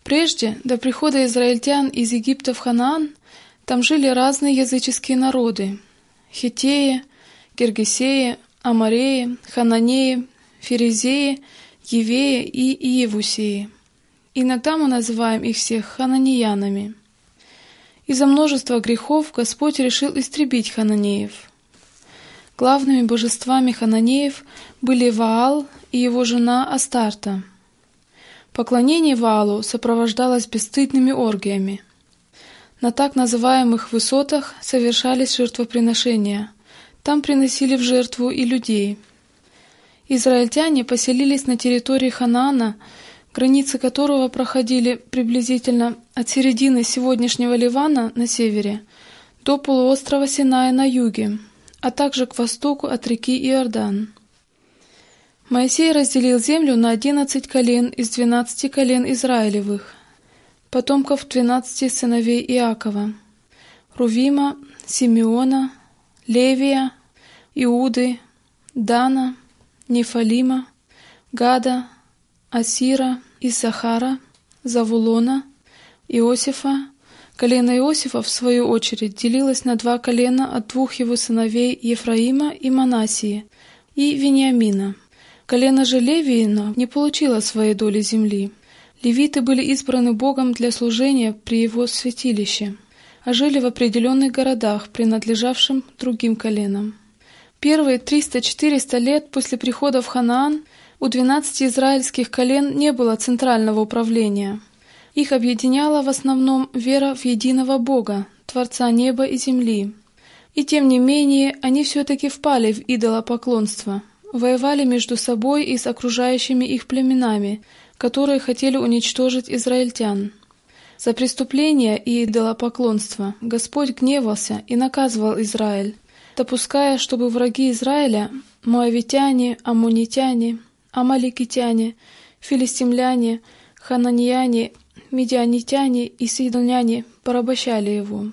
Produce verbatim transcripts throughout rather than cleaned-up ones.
Прежде, до прихода израильтян из Египта в Ханаан, там жили разные языческие народы — хиттеи, гиргесеи, амореи, хананеи, ферезеи, евеи и иевусеи. Иногда мы называем их всех хананеянами. Из-за множества грехов Господь решил истребить хананеев. Главными божествами хананеев были Ваал и его жена Астарта. Поклонение Ваалу сопровождалось бесстыдными оргиями. На так называемых высотах совершались жертвоприношения. Там приносили в жертву и людей. Израильтяне поселились на территории Ханаана, границы которого проходили приблизительно от середины сегодняшнего Ливана на севере до полуострова Синая на юге, а также к востоку от реки Иордан. Моисей разделил землю на одиннадцать колен из двенадцати колен Израилевых, потомков двенадцати сыновей Иакова: Рувима, Симеона, Левия, Иуды, Дана, Нефалима, Гада, Асира, Иссахара, Завулона, Иосифа. Колено Иосифа, в свою очередь, делилось на два колена от двух его сыновей Ефраима и Манассии, и Вениамина. Колено же Левиина не получило своей доли земли. Левиты были избраны Богом для служения при его святилище, а жили в определенных городах, принадлежавшим другим коленам. Первые триста-четыреста лет после прихода в Ханаан у двенадцати израильских колен не было центрального управления. Их объединяла в основном вера в единого Бога, Творца неба и земли. И тем не менее, они все-таки впали в идолопоклонство, воевали между собой и с окружающими их племенами, которые хотели уничтожить израильтян. За преступления и идолопоклонство Господь гневался и наказывал Израиль, допуская, чтобы враги Израиля, моавитяне, аммонитяне, амаликитяне, филистимляне, хананеяне, медианитяне и сидоняне порабощали его.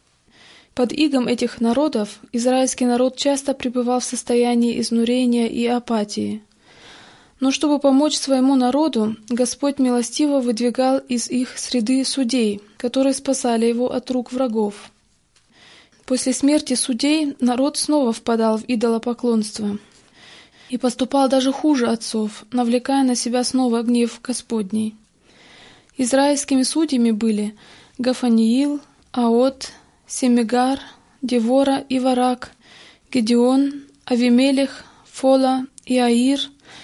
Под игом этих народов израильский народ часто пребывал в состоянии изнурения и апатии. Но чтобы помочь своему народу, Господь милостиво выдвигал из их среды судей, которые спасали его от рук врагов. После смерти судей народ снова впадал в идолопоклонство и поступал даже хуже отцов, навлекая на себя снова гнев Господний. Израильскими судьями были Гафаниил, Аот, Семигар, Девора и Варак, Гедеон, Авимелех, Фола, Иаир,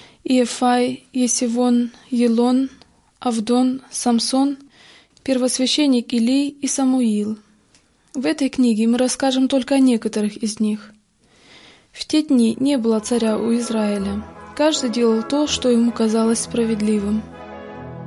Иефай, Есивон, Елон, Авдон, Самсон, первосвященник Илий и Самуил. В этой книге мы расскажем только о некоторых из них. В те дни не было царя у Израиля. Каждый делал то, что ему казалось справедливым.